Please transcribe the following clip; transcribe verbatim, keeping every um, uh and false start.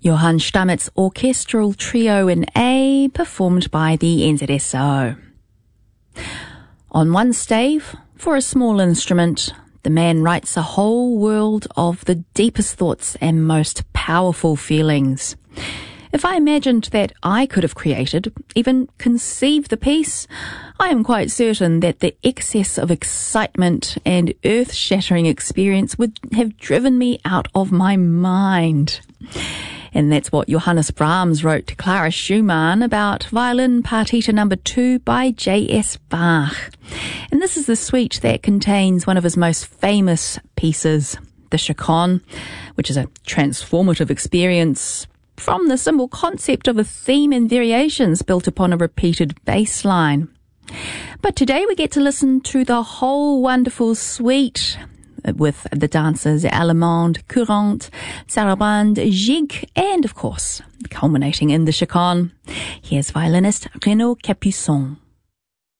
Johann Stamets Orchestral Trio in A, performed by the N Z S O. On one stave, for a small instrument, the man writes a whole world of the deepest thoughts and most powerful feelings. If I imagined that I could have created, even conceived the piece, I am quite certain that the excess of excitement and earth-shattering experience would have driven me out of my mind. And that's what Johannes Brahms wrote to Clara Schumann about Violin Partita number two by J S Bach. And this is the suite that contains one of his most famous pieces, the Chaconne, which is a transformative experience from the simple concept of a theme and variations built upon a repeated bass line. But today we get to listen to the whole wonderful suite with the dancers Allemande, Courante, Sarabande, Gigue, and of course, culminating in the Chaconne. Here's violinist Renaud Capuçon.